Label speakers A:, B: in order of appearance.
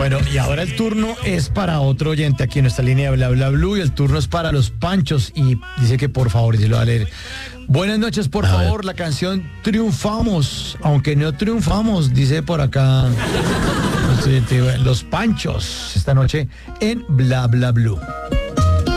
A: Bueno, y ahora el turno es para otro oyente aquí en nuestra línea de Bla Bla Blue, y el turno es para los Panchos, y dice que por favor, y se lo va a leer. Buenas noches, por favor, la canción Triunfamos, aunque no triunfamos, dice por acá los Panchos, esta noche en Bla Bla Blue.